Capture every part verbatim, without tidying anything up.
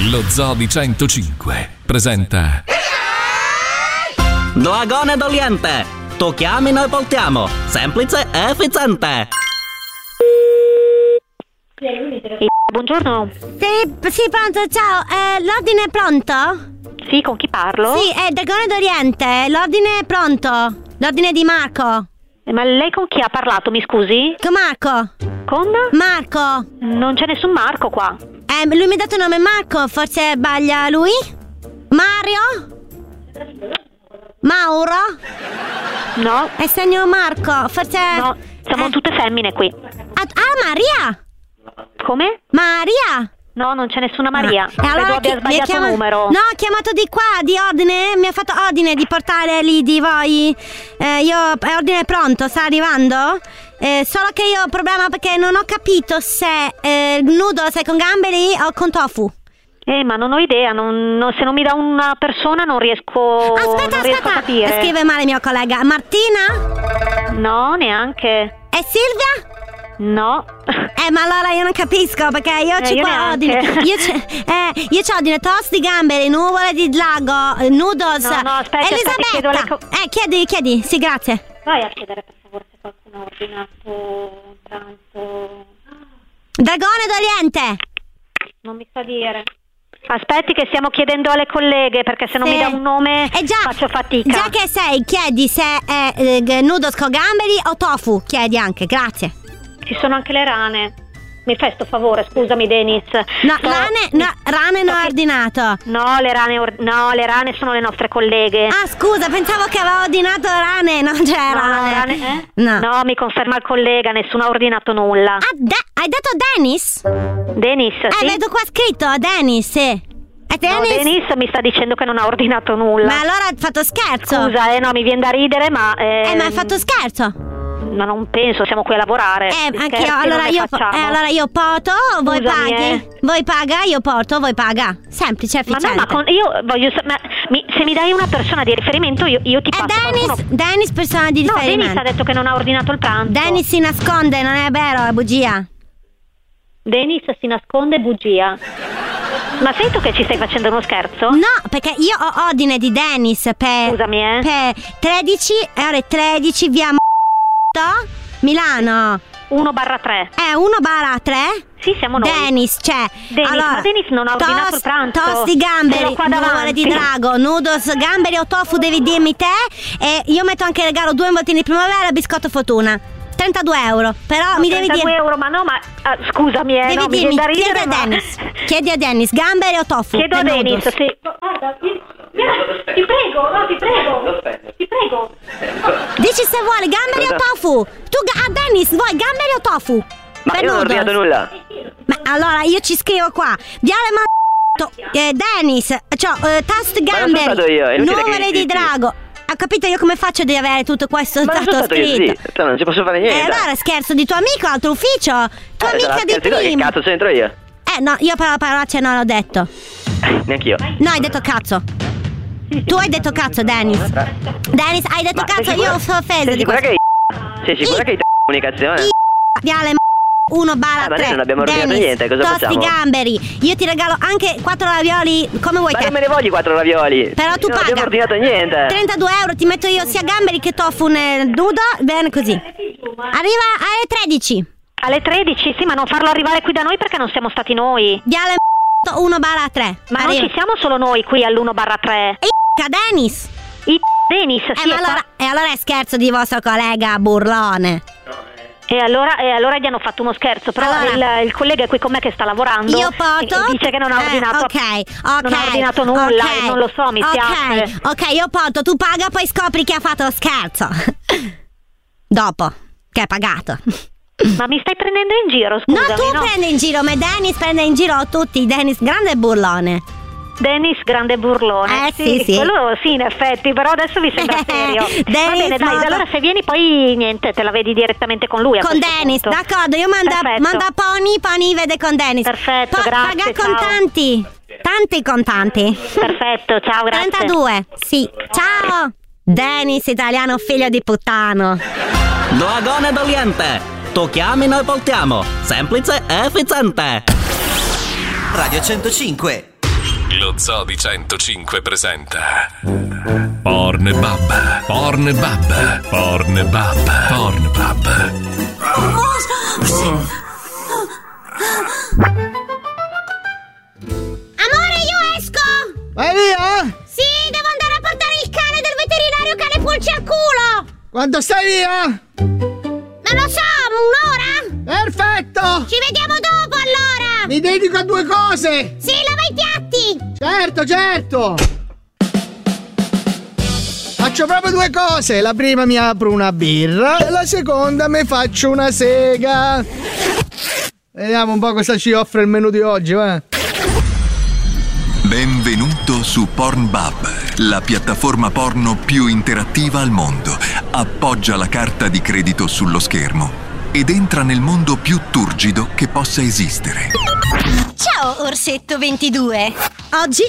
Lo Zoo di centocinque presenta Dragone Doliente. Tu chiami, noi voltiamo. Semplice e efficiente. Buongiorno. Sì, sì, pronto, ciao. Eh, l'ordine è pronto? Sì, con chi parlo? Sì, è Dragone d'Oriente. L'ordine è pronto. L'ordine di Marco. Eh, Ma lei con chi ha parlato, mi scusi? Con Marco. Con? Marco. Non c'è nessun Marco qua. Eh, lui mi ha dato il nome Marco. Forse sbaglia lui? Mario? Mauro? No. È segno Marco. Forse... No, siamo eh. tutte femmine qui. Ah, ah, Maria. Come? Maria. No, non c'è nessuna Maria. Ah, e Credo allora abbia chi- mi ha sbagliato chiama- numero. No, ho chiamato di qua, di ordine. Mi ha fatto ordine di portare lì di voi. Eh, io, è ordine pronto, sta arrivando? Eh, solo che io ho un problema perché non ho capito se eh, il nudo se è con gamberi o con tofu. Eh, ma non ho idea. Non, non- se non mi dà una persona non riesco, Aspetta, non riesco a aspetta. capire. Scrive male il mio collega. Martina? No, neanche. E Silvia? No. Eh, ma allora io non capisco perché io Eh, c'ho io qua neanche. ordine. Io c'ho, eh, io c'ho ordine toast di gamberi, nuvole di drago, eh, noodles. No, no, aspetta, Elisabetta. aspetta, chiedo le co- Eh, chiedi, chiedi. Sì, grazie. Vai a chiedere per favore se qualcuno ha ordinato un pranzo. Dragone d'Oriente. Non mi sa dire. Aspetti che stiamo chiedendo alle colleghe, perché se non Sì. mi dà un nome Eh già, faccio fatica. Già che sei, chiedi se è eh, noodles con gamberi o tofu. Chiedi anche, grazie. Ci sono anche le rane. Mi fai sto favore, scusami Denis. No, Sto- rane, no, rane non ho Ok. ordinato. No, le rane or- no, le rane sono le nostre colleghe. Ah, scusa, pensavo che avevo ordinato rane, non c'è no, no, rane. rane, eh? No. No, mi conferma il collega, nessuno ha ordinato nulla. Ah, De- hai detto Dennis? Denis, Eh, sì? vedo qua scritto Dennis, sì. È No, Dennis? Denis mi sta dicendo che non ha ordinato nulla. Ma allora hai fatto scherzo. Scusa, eh, no, mi viene da ridere, ma... Eh, ehm, ma hai fatto scherzo. Ma non penso, siamo qui a lavorare. Eh, Gli anch'io. scherzi Allora non ne io, facciamo. eh, allora io porto, voi Scusami, paghi. eh. Voi paga, io porto, voi paga. Semplice, Ma efficiente. no, ma con- io voglio sa- ma mi- se mi dai una persona di riferimento io, io ti È passo Dennis, qualcuno. Dennis persona di No, Denis riferimento. ha detto che non ha ordinato il pranzo. Dennis si nasconde, non è vero, è bugia. Denis si nasconde, bugia. Ma sento che ci stai facendo uno scherzo? No, perché io ho ordine di Dennis per, Scusami, eh. per tredici, ore tredici via M***o, Milano. uno barra tre. È uno barra tre? Sì, siamo noi. Dennis, c'è. Denis, allora, ma Denis non ha ordinato toast- il pranzo. Toast di Ce gamberi, l'ho qua nuvole davanti. di drago, noodles, gamberi o tofu devi dirmi te. E io metto anche in regalo due involtini di primavera e biscotto fortuna. trentadue euro. Però mi devi trentadue dire. euro, ma no, ma ah, scusami, eh, Devi no, mi dirmi, viene da chiedi ridere, a ma... Dennis. Chiedi a Dennis, gamberi o tofu? Chiedo a E Denis, noodles. sì. Guarda, ti, ti prego, no, ti prego. Ti prego. Dici se vuole gamberi o tofu. Tu ga- a Dennis vuoi gamberi o tofu? Ma Per io non ho noodles. ordinato nulla. Ma allora io ci scrivo qua. Viale Ma eh, Dennis, cioè eh, toast Ma non sono gamberi, stato io, è inutile che nuvole di insisti. drago. Ho capito io come faccio di avere tutto questo Ma non sono stato stato io, scritto. sì. Cioè, non ci posso fare E niente. allora scherzo di tuo amico, altro ufficio. Tua Eh, amica sarà di scherzo, Che prima. cazzo c'entro io? Eh no, io però parolacce non l'ho detto. Neanch'io. No, hai detto cazzo. Tu hai detto cazzo, Dennis. Dennis, hai detto Ma sei cazzo, sicura- io sono offesa Sei di sicura questo. che sei sicura che hai comunicazione? Viale uno barra Eh, ma noi tre. non abbiamo ordinato Dennis, niente, cosa tosti facciamo? gamberi. Io ti regalo anche quattro ravioli come vuoi Ma te. non me ne voglio quattro ravioli. Però tu non paga. abbiamo ordinato niente. trentadue euro ti metto io sia gamberi che tofu nel nudo. Bene così. Arriva alle tredici. Alle tredici, sì, ma non farlo arrivare qui da noi perché non siamo stati noi. Viale uno barra tre. Ma non ci siamo solo noi qui all'uno barra tre. E Dennis. I Denis, Eh, sì, ma è qua- allora, e allora è scherzo di vostro collega burlone. E allora, e allora gli hanno fatto uno scherzo. Però Allora- il, il collega è qui con me che sta lavorando. Io porto. e- e dice che non ha Eh, ordinato. ok, ok. non ha ordinato nulla. ok, e non lo so, mi ok, spiace. Ok, io porto, tu paga, poi scopri che ha fatto lo scherzo. Dopo che hai pagato. Ma mi stai prendendo in giro, No, scusami, tu no? prendi in giro, ma Dennis prende in giro tutti. Dennis, grande burlone. Dennis, grande burlone. Eh, sì, sì. Quello sì, in effetti, però adesso mi sembra serio. Va Dennis, bene, dai, molto- allora se vieni poi niente, te la vedi direttamente con lui. a Con questo Dennis, punto. d'accordo, io mando, Perfetto. mando a Pony, Pony vede con Dennis. Perfetto, grazie, Paga ciao. contanti. Tanti contanti. Perfetto, ciao, grazie. trentadue, sì. Ciao. Dennis, italiano figlio di puttano. Dragone Doliente. Tu chiami, noi voltiamo. Semplice e efficiente. Radio centocinque. Lo Zoo di centocinque presenta Pornbub, Pornbub, Pornbub, Pornbub. Amore, io esco! Vai via! Sì, devo andare a portare il cane del veterinario che ha le pulci al culo! Quando stai via? Non lo so, un'ora? Perfetto! Ci vediamo dopo allora! Mi dedico a due cose! Sì, lava i piatti! Certo, certo! Faccio proprio due cose. La prima mi apro una birra e la seconda mi faccio una sega. Vediamo un po' cosa ci offre il menù di oggi, va? Benvenuto su Pornbub, la piattaforma porno più interattiva al mondo. Appoggia la carta di credito sullo schermo ed entra nel mondo più turgido che possa esistere. Ciao, Orsetto ventidue! Oggi...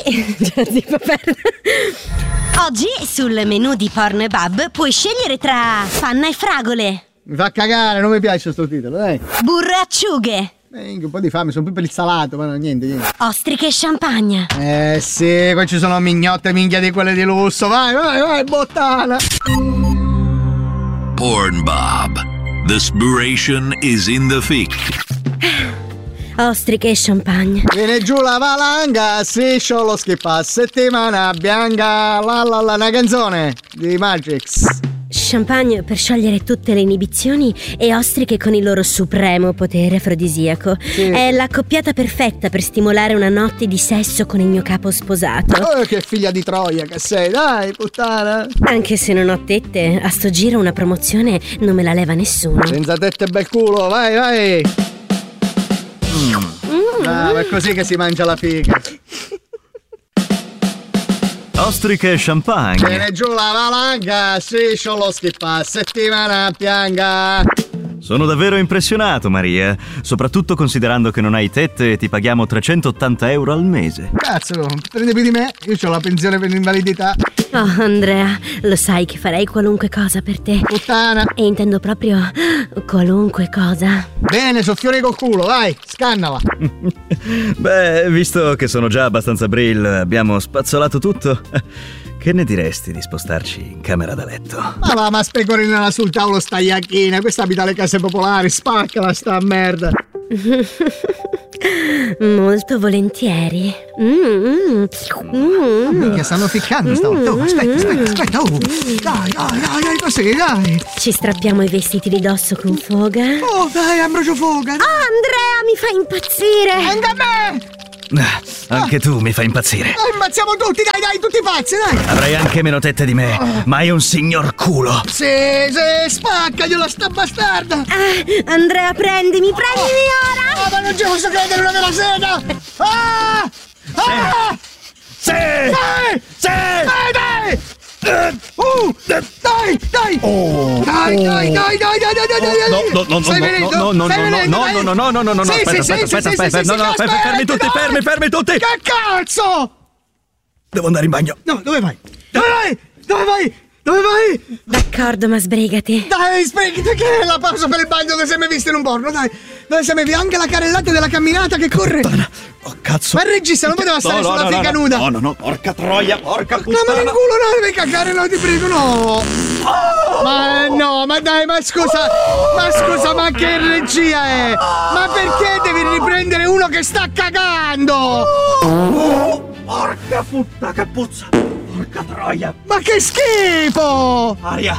Oggi sul menù di Pornbub puoi scegliere tra panna e fragole, Mi fa cagare, non mi piace sto titolo, dai. burro e acciughe, Eh, un po' di fame, sono più per il salato, ma no, niente, niente. ostriche e champagne. Eh sì, qua ci sono mignotte minchia di quelle di lusso. Vai, vai, vai, bottana. Pornbub. The spiration is in the thick. Ostriche e champagne. Viene giù la valanga, striscio lo schippa, settimana bianca, la la la, una canzone di Magix. Champagne per sciogliere tutte le inibizioni e ostriche con il loro supremo potere afrodisiaco. Sì. È l'accoppiata perfetta per stimolare una notte di sesso con il mio capo sposato. Oh, che figlia di Troia che sei, dai, puttana. Anche se non ho tette, a sto giro una promozione non me la leva nessuno. Senza tette e bel culo, vai, vai. Mm. Ah, è così che si mangia la figa. Ostriche e champagne. Viene giù la valanga, striscio lo schippa, settimana pianga. Sono davvero impressionato, Maria. Soprattutto considerando che non hai tette e ti paghiamo trecentottanta euro al mese. Cazzo, prende più di me? Io ho la pensione per l'invalidità. Oh, Andrea, lo sai che farei qualunque cosa per te. Puttana. E intendo proprio qualunque cosa. Bene, soffione col culo, vai, scannala. Beh, visto che sono già abbastanza brill, abbiamo spazzolato tutto. Che ne diresti di spostarci in camera da letto? Ma va, ma specorinala sul tavolo sta iacchina. Questa abita alle case popolari, spaccala sta merda. Molto volentieri. Mm, mm. Minchia, stanno ficcando stavolta. Oh, aspetta, aspetta, aspetta. Oh. Dai, dai, dai, dai, così, dai. Ci strappiamo i vestiti di dosso con foga. Oh, dai, ambrocio foga. Oh, Andrea, mi fa impazzire. Anche a me. Ah, anche tu mi fai impazzire. Dai, ammazziamo tutti, dai, dai, tutti pazzi, dai. Avrai anche meno tette di me, oh. ma è un signor culo. Sì, sì, spaccagliela sta bastarda. Ah, Andrea, prendimi, prendimi oh. ora. Ah, ma non ci posso credere, una della sega. Ah! Ah! Sì! Dai! Sì! Dai, dai! Uh, dai, dai! Oh, dai, dai, dai, dai, dai, dai, dai, dai! No, no, no, no, Stai no, venendo? no, no, Stai no, venendo, no, dai? no, no, no, no, no, no, Sì, aspetta, sì, aspetta, sì, aspetta, sì, aspetta, sì, no, sì, no, sì, fermi, fermi tutti, aspetta, fermi, fermi tutti! Che cazzo? Devo andare in bagno. No, dove vai? Dove vai? Dove vai? Dove vai? D'accordo, ma sbrigati. Dai, sbrigati, che è la pausa per il bagno dove sei mai visto in un porno, dai. Dove sei mai visto anche la carrellata della camminata che corre. Oh, cazzo. Ma il regista non poteva stare no, sulla no, figa no, nuda. No, no, no, porca troia, porca puttana. No, ma nel culo no, devi cagare, no, ti prego, no. Oh! Ma no, ma dai, ma scusa. Ma scusa, ma che regia è? Ma perché devi riprendere uno che sta cagando? Oh, porca puttana, che puzza. Porca troia. Ma che schifo! Aria.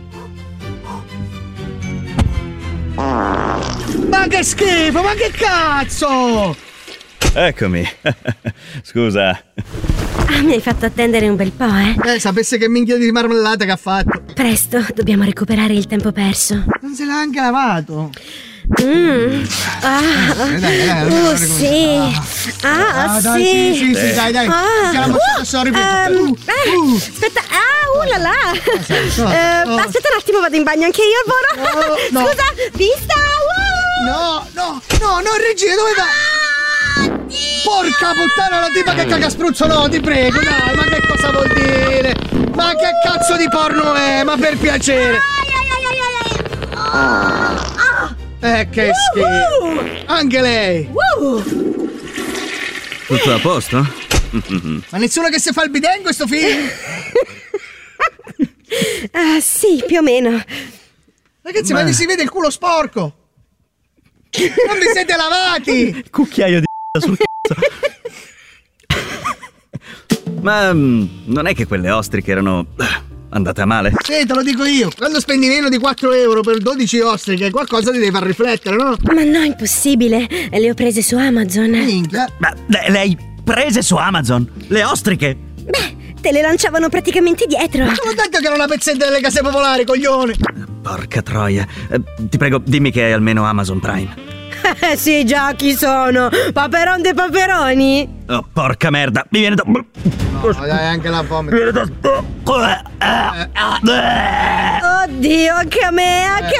Ma che schifo, ma che cazzo! Eccomi. Scusa. Ah, mi hai fatto attendere un bel po', eh? Eh, sapesse che minchia di marmellata che ha fatto. Presto, dobbiamo recuperare il tempo perso. Non se l'ha anche lavato. Mm. Ah, dai, dai, dai, oh, dai, sì. Ah, ah, sì. dai, sì, sì, sì, dai, dai. Ah. Uh, sorry, um, uh, uh. Aspetta, ah, uh là là. Oh, uh, oh. Aspetta un attimo, vado in bagno anche io, Boro. Oh, no. Scusa, pista. Uh. No, no, no, no, regia, dove vai? Ah, porca puttana, la tipa che caga spruzzo, no, ti prego, dai, ma che cosa vuol dire? Ma che cazzo di porno è? Ma per piacere. Eh, che schifo. Anche lei. Tutto a posto? Ma nessuno che si fa il bidet in questo film? Ah, sì, più o meno. Ragazzi, ma, ma mi si vede il culo sporco! Non vi siete lavati! Cucchiaio di sul cazzo. Ma mm, non è che quelle ostriche erano andate a male? Sì, te lo dico io. Quando spendi meno di quattro euro per dodici ostriche, qualcosa ti deve far riflettere, no? Ma no, impossibile. Le ho prese su Amazon. Minchia. Ma le, le hai prese su Amazon? Le ostriche? Beh, te le lanciavano praticamente dietro. Ma sono detto che era una pezzetta delle case popolari, coglione. Porca troia. Eh, ti prego, dimmi che hai almeno Amazon Prime. Eh sì, già, chi sono? Paperon dei paperoni? Oh, porca merda, mi viene da... No, dai, anche la fame. Mi viene da... Oddio, anche a me, anche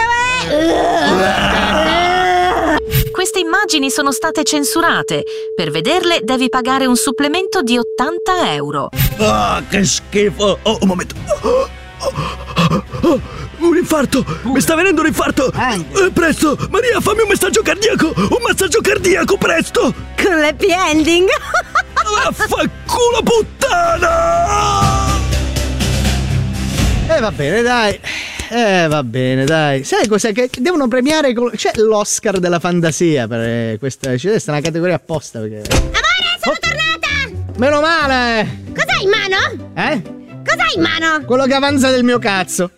a me! Queste immagini sono state censurate. Per vederle devi pagare un supplemento di ottanta euro. Ah, che schifo! Oh, un momento. Oh, oh, oh, un infarto! Mi sta venendo un infarto! Eh, presto! Maria, fammi un messaggio cardiaco! Un massaggio cardiaco, presto! Con l'happy ending! Vaffanculo puttana! Eh, va bene, dai. Eh, va bene, dai. Sai cos'è? Che devono premiare... Col... C'è l'Oscar della fantasia per questa... C'è una categoria apposta perché... Amore, sono oh. tornata! Meno male! Cos'hai in mano? Eh? Cos'hai in mano? Quello che avanza del mio cazzo.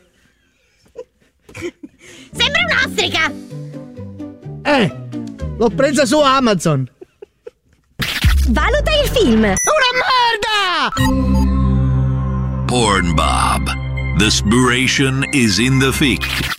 Sembra un'ostrica! Eh, l'ho presa su Amazon. Valuta il film. Una merda! Porn Bob. The spiration is in the fic.